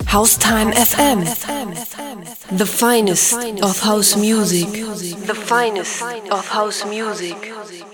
House Time FM, the finest of house music, the finest of house music.